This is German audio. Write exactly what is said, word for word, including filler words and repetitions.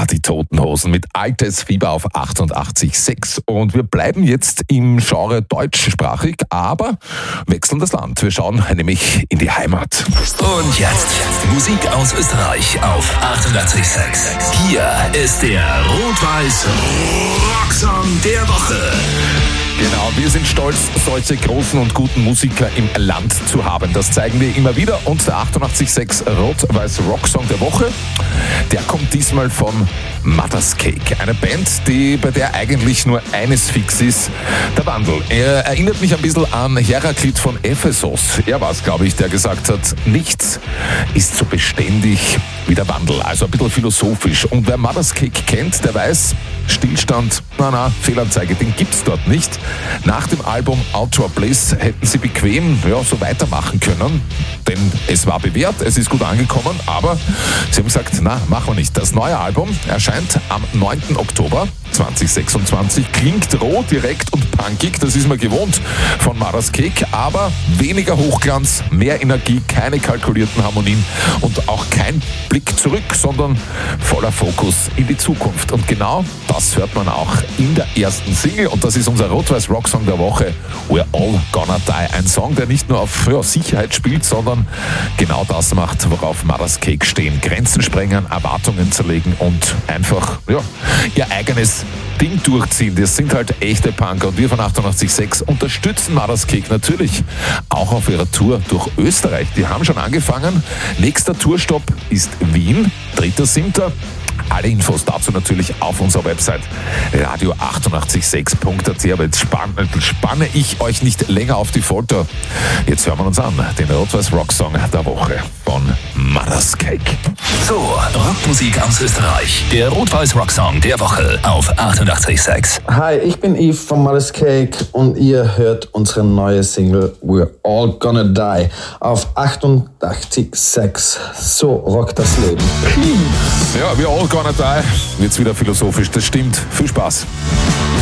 Ja, die Toten Hosen mit Altes Fieber auf achtundachtzig Komma sechs. Und wir bleiben jetzt im Genre deutschsprachig, aber wechseln das Land. Wir schauen nämlich in die Heimat. Und jetzt Musik aus Österreich auf achtundachtzig Komma sechs. Hier ist der Rot-Weiß Rocksong der Woche. Genau, wir sind stolz, solche großen und guten Musiker im Land zu haben. Das zeigen wir immer wieder. Und der achtundachtzig Komma sechs Rot-Weiß Rocksong der Woche, der kommt diesmal von Mother's Cake. Eine Band, die, bei der eigentlich nur eines fix ist: der Wandel. Er erinnert mich ein bisschen an Heraklit von Ephesos. Er war es, glaube ich, der gesagt hat, nichts ist so beständig wie der Wandel. Also ein bisschen philosophisch. Und wer Mother's Cake kennt, der weiß, Stillstand, na na, Fehlanzeige, den gibt's dort nicht. Nach dem Album Outdoor Bliss hätten sie bequem ja, so weitermachen können, denn es war bewährt, es ist gut angekommen, aber sie haben gesagt, na, machen wir nicht. Das neue Album erscheint am neunten Oktober zweitausendsechsundzwanzig, klingt roh, direkt und punkig, das ist man gewohnt von Mother's Cake, aber weniger Hochglanz, mehr Energie, keine kalkulierten Harmonien und auch kein Blick zurück, sondern voller Fokus in die Zukunft. Und genau das hört man auch in der ersten Single, und das ist unser Rot-Weiß Rocksong der Woche, We're All Gonna Die. Ein Song, der nicht nur auf ja, Sicherheit spielt, sondern genau das macht, worauf Mother's Cake stehen. Grenzen sprengen, Erwartungen zerlegen und einfach ja, ihr eigenes Ding durchziehen. Das sind halt echte Punker, und wir von achtundachtzig Komma sechs unterstützen Mother's Cake natürlich auch auf ihrer Tour durch Österreich. Die haben schon angefangen. Nächster Tourstopp ist Wien, dritter siebter Alle Infos dazu natürlich auf unserer Website radio achtundachtzig Komma sechs Punkt a t. Aber jetzt spanne, spanne ich euch nicht länger auf die Folter. Jetzt hören wir uns an, den Rot-Weiß Rocksong der Woche von Mother's Cake. So, Rockmusik aus Österreich. Der Rot-Weiß Rocksong der Woche auf achtundachtzig Komma sechs. Hi, ich bin Yves von Mother's Cake und ihr hört unsere neue Single We're All Gonna Die auf achtundachtzig Komma sechs. So rockt das Leben. Peace. Ja, We're All Gonna Die. Jetzt wieder philosophisch, das stimmt. Viel Spaß.